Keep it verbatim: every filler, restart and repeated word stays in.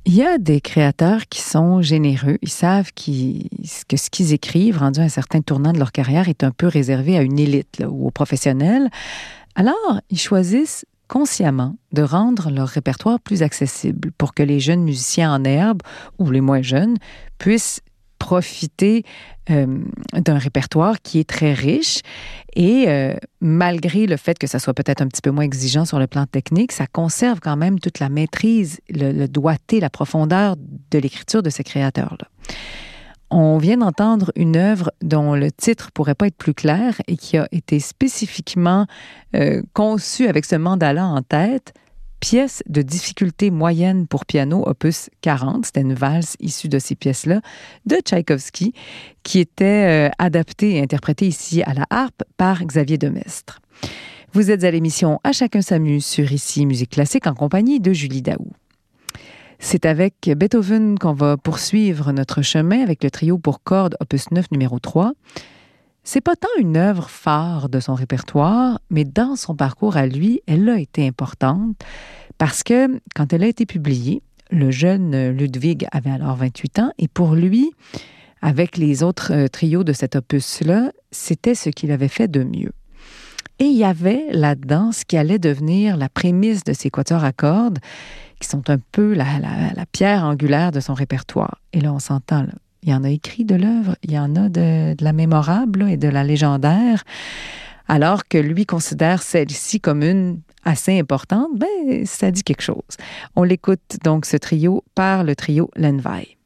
Il y a des créateurs qui sont généreux. Ils savent qu'ils- que ce qu'ils écrivent, rendu à un certain tournant de leur carrière, est un peu réservé à une élite là, ou aux professionnels. Alors, ils choisissent consciemment de rendre leur répertoire plus accessible pour que les jeunes musiciens en herbe ou les moins jeunes puissent profiter euh, d'un répertoire qui est très riche et euh, malgré le fait que ça soit peut-être un petit peu moins exigeant sur le plan technique, ça conserve quand même toute la maîtrise, le, le doigté, la profondeur de l'écriture de ces créateurs-là. On vient d'entendre une œuvre dont le titre pourrait pas être plus clair et qui a été spécifiquement euh, conçue avec ce mandat-là en tête. Pièce de difficulté moyenne pour piano, opus quarante. C'était une valse issue de ces pièces-là de Tchaïkovski qui était euh, adaptée et interprétée ici à la harpe par Xavier Demestre. Vous êtes à l'émission À chacun s'amuse sur Ici Musique Classique en compagnie de Julie Daou. C'est avec Beethoven qu'on va poursuivre notre chemin avec le trio pour cordes opus neuf numéro trois. C'est pas tant une œuvre phare de son répertoire, mais dans son parcours à lui, elle a été importante parce que quand elle a été publiée, le jeune Ludwig avait alors vingt-huit ans et pour lui, avec les autres trios de cet opus-là, c'était ce qu'il avait fait de mieux. Et il y avait là-dedans ce qui allait devenir la prémisse de ses quatuors à cordes, qui sont un peu la, la, la pierre angulaire de son répertoire. Et là, on s'entend, là. Il y en a écrit de l'œuvre, il y en a de, de la mémorable là, et de la légendaire, alors que lui considère celle-ci comme une assez importante, ben, ça dit quelque chose. On l'écoute donc ce trio par le trio Lenvai.